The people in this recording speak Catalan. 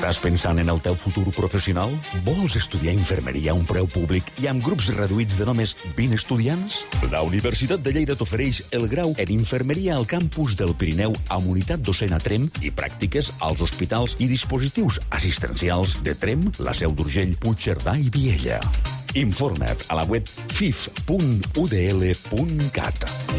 Estàs pensant en el teu futur professional? Vols estudiar infermeria a un preu públic i amb grups reduïts de només 20 estudiants? La Universitat de Lleida t'ofereix el grau en infermeria al campus del Pirineu amb unitat docent a Tremp i pràctiques als hospitals i dispositius assistencials de Tremp, la Seu d'Urgell, Puigcerdà i Viella. Informa't a la web fif.udl.cat.